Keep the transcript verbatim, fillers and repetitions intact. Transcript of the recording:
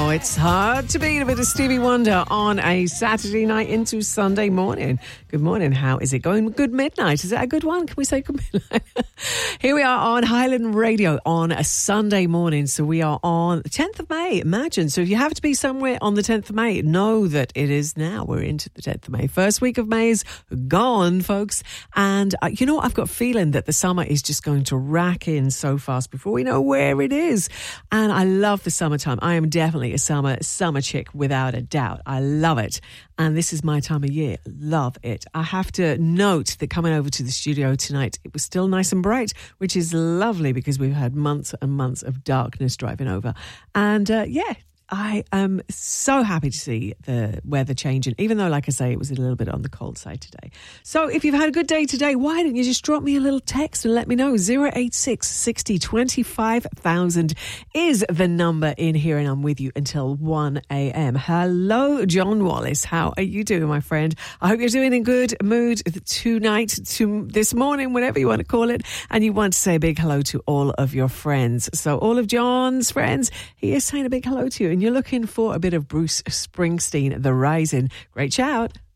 Oh, it's hard to beat a bit of Stevie Wonder on a Saturday night into Sunday morning. Good morning. How is it going? Good midnight. Is that a good one? Can we say good midnight? Here we are on Highland Radio on a Sunday morning. So we are on the tenth of May. Imagine. So if you have to be somewhere on the tenth of May, know that it is now. We're into the tenth of May. First week of May is gone, folks. And uh, you know, I've got a feeling that the summer is just going to rack in so fast before we know where it is. And I love the summertime. I am definitely a summer summer chick without a doubt. I love it. And this is my time of year. Love it. I have to note that coming over to the studio tonight, it was still nice and bright, which is lovely because we've had months and months of darkness driving over. And uh, yeah, I am so happy to see the weather changing, even though, like I say, it was a little bit on the cold side today. So if you've had a good day today, why don't you just drop me a little text and let me know? zero eight six, sixty, twenty-five thousand is the number in here, and I'm with you until one a.m. Hello, John Wallace. How are you doing, my friend? I hope you're doing in good mood tonight, to this morning, whatever you want to call it, and you want to say a big hello to all of your friends. So all of John's friends, he is saying a big hello to you. And you're looking for a bit of Bruce Springsteen, The Rising. Great shout.